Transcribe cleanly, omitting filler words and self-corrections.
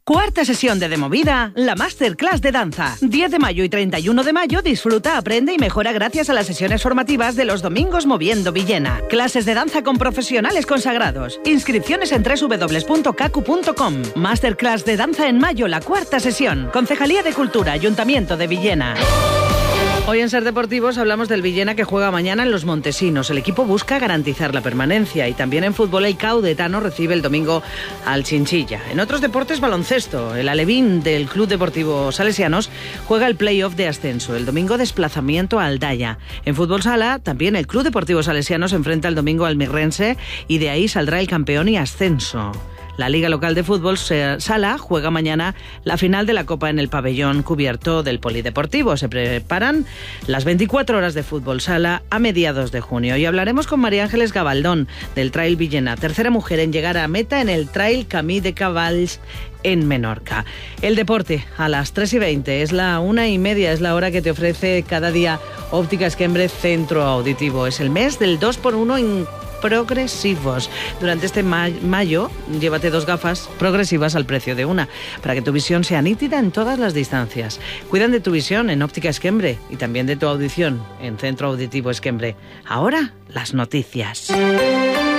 Cuarta sesión de Movida, la Masterclass de danza. 10 de mayo y 31 de mayo disfruta, aprende y mejora gracias a las sesiones formativas de los domingos Moviendo Villena. Clases de danza con profesionales consagrados. Inscripciones en www.cacu.com. Masterclass de danza en mayo, la cuarta sesión. Concejalía de Cultura, Ayuntamiento de Villena. Hoy en Ser Deportivos hablamos del Villena que juega mañana en Los Montesinos. El equipo busca garantizar la permanencia y también en fútbol el Caudetano recibe el domingo al Chinchilla. En otros deportes, baloncesto. El Alevín del Club Deportivo Salesianos juega el play-off de ascenso. El domingo desplazamiento a Aldaya. En fútbol sala también el Club Deportivo Salesianos se enfrenta el domingo al Mirrense y de ahí saldrá el campeón y ascenso. La Liga Local de Fútbol Sala juega mañana la final de la Copa en el pabellón cubierto del Polideportivo. Se preparan las 24 horas de Fútbol Sala a mediados de junio. Y hablaremos con María Ángeles Gabaldón del Trail Villena, tercera mujer en llegar a meta en el Trail Camí de Cavalls en Menorca. El deporte a las 3:20, es la 1:30, es la hora que te ofrece cada día Óptica Esquembre Centro Auditivo. Es el mes del 2x1 en progresivos. Durante este mayo, llévate 2 gafas progresivas al precio de una, para que tu visión sea nítida en todas las distancias. Cuidan de tu visión en Óptica Esquembre y también de tu audición en Centro Auditivo Esquembre. Ahora, las noticias.